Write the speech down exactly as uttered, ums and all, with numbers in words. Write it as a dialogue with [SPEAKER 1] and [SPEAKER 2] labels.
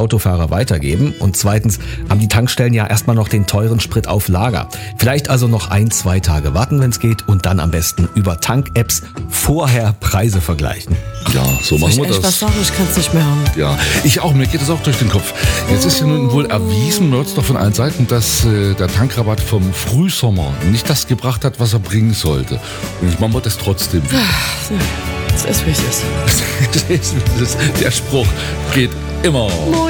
[SPEAKER 1] Autofahrer weitergeben. Und zweitens haben die Tankstellen ja erstmal noch den teuren Sprit auf Lager. Vielleicht also noch ein, zwei Tage warten, wenn es geht, und dann am besten über Tank-Apps vorher Preise vergleichen.
[SPEAKER 2] Ja, so machen
[SPEAKER 3] Soll
[SPEAKER 2] wir
[SPEAKER 3] ich echt
[SPEAKER 2] das.
[SPEAKER 3] was sagen? Ich kann es nicht mehr haben.
[SPEAKER 2] Ja, ich auch, mir geht das auch durch den Kopf. Jetzt ist ja nun wohl erwiesen, man hört es doch von allen Seiten, dass äh, der Tankrabatt vom Frühsommer nicht das gebracht hat, was er bringen sollte. Und ich mache das trotzdem.
[SPEAKER 3] Es ist, wie es ist.
[SPEAKER 2] Der Spruch geht immer.